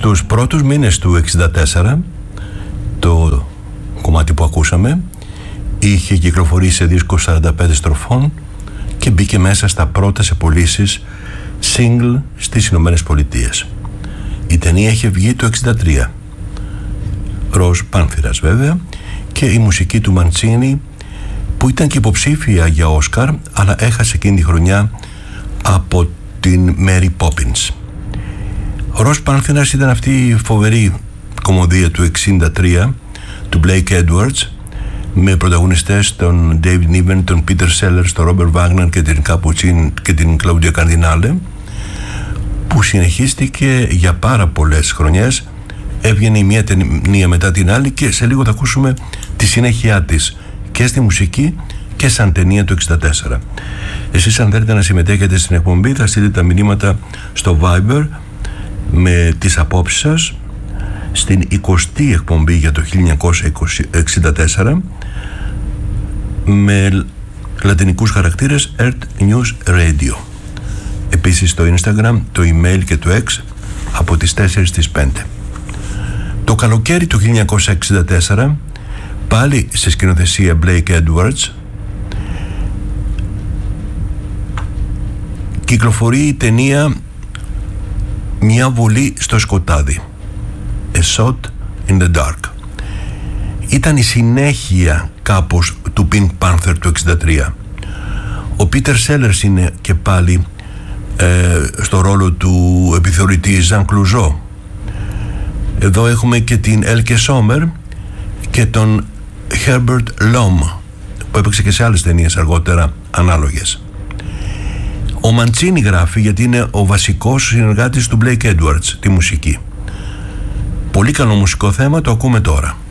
Στους πρώτους μήνες του 1964 το κομμάτι που ακούσαμε είχε κυκλοφορήσει σε δίσκο 45 στροφών και μπήκε μέσα στα πρώτα σε πωλήσεις single στις Ηνωμένες Πολιτείες. Η ταινία είχε βγει το 1963, Ροζ Πάνθηρας βέβαια, και η μουσική του Μαντσίνι, που ήταν και υποψήφια για Όσκαρ, αλλά έχασε εκείνη τη χρονιά από την Μέρι Πόπινς. Ο Ροζ Πάνθηρας ήταν αυτή η φοβερή κομμωδία του 1963 του Blake Edwards, με πρωταγωνιστές τον David Niven, τον Peter Sellers, τον Robert Wagner και την Capuchin και την Claudia Cardinale, που συνεχίστηκε για πάρα πολλές χρονιές. Έβγαινε η μία ταινία μετά την άλλη και σε λίγο θα ακούσουμε τη συνέχεια της και στη μουσική και σαν ταινία του 1964. Εσείς αν θέλετε να συμμετέχετε στην εκπομπή θα στείλετε τα μηνύματα στο Viber με τις απόψεις σας στην 20η εκπομπή για το 1964 με λατινικούς χαρακτήρες Earth News Radio. Επίσης στο Instagram, το email και το X από τις 4 στις 5. Το καλοκαίρι του 1964, πάλι σε σκηνοθεσία Blake Edwards, κυκλοφορεί η ταινία «Μια βολή στο σκοτάδι», A Shot in the Dark. Ήταν η συνέχεια κάπως του Pink Panther του 1963. Ο Peter Sellers είναι και πάλι στο ρόλο του επιθεωρητή Ζαν Κλουζό. Εδώ έχουμε και την Έλκε Σόμερ και τον Herbert Lom, που έπαιξε και σε άλλες ταινίες αργότερα ανάλογες. Ο Μαντσίνι γράφει, γιατί είναι ο βασικός συνεργάτης του Blake Edwards, τη μουσική. Πολύ καλό μουσικό θέμα, το ακούμε τώρα.